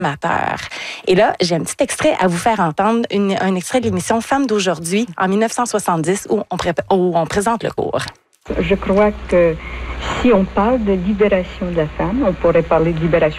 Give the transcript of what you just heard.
amateur. Et là, j'ai un petit extrait à vous faire entendre, un extrait de l'émission Femmes d'aujourd'hui en 1970 où on présente le cours. Je crois que si on parle de libération de la femme, on pourrait parler de libération